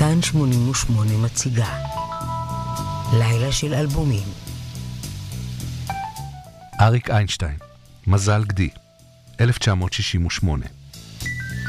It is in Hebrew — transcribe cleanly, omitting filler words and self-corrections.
כאן 88 מציגה לילה של אלבומים. אריק איינשטיין, מזל גדי, 1968.